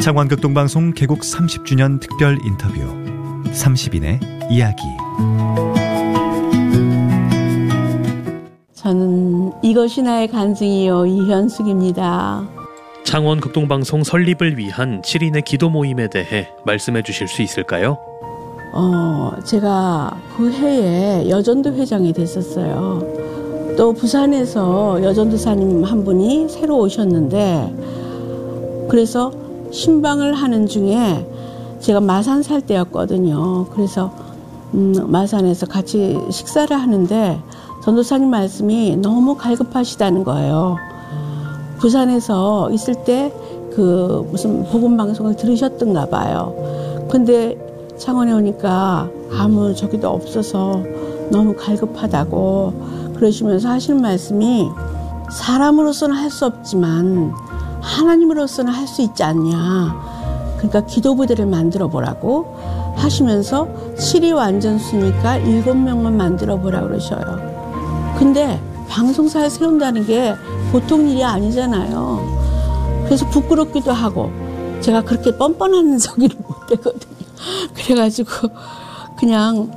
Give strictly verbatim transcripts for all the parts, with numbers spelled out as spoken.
창원극동방송 개국 삼십 주년 특별 인터뷰 삼십 인의 이야기. 저는 이것이 나의 간증이요 이현숙입니다. 창원극동방송 설립을 위한 칠 인의 기도 모임에 대해 말씀해 주실 수 있을까요? 어, 제가 그 해에 여전도 회장이 됐었어요. 또 부산에서 여전도사님 한 분이 새로 오셨는데, 그래서 신방을 하는 중에 제가 마산 살 때였거든요. 그래서 음, 마산에서 같이 식사를 하는데 전도사님 말씀이 너무 갈급하시다는 거예요. 부산에서 있을 때 그 무슨 복음 방송을 들으셨던가 봐요. 근데 창원에 오니까 아무 저기도 없어서 너무 갈급하다고 그러시면서 하시는 말씀이, 사람으로서는 할 수 없지만 하나님으로서는 할 수 있지 않냐. 그러니까 기도 부대를 만들어 보라고 하시면서 칠이 완전수니까 일곱 명만 만들어 보라고 그러셔요. 근데 방송사에 세운다는 게 보통 일이 아니잖아요. 그래서 부끄럽기도 하고, 제가 그렇게 뻔뻔한 소리를 못 되거든요. 그래가지고 그냥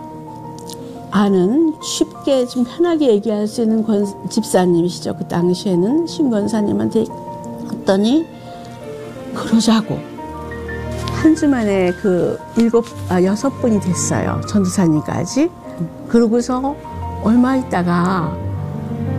아는, 쉽게 좀 편하게 얘기할 수 있는 권, 집사님이시죠. 그 당시에는 신권사님한테 했더니 그러자고 한 주 만에 그 일곱, 아, 여섯 분이 됐어요. 전도사님까지. 그러고서 얼마 있다가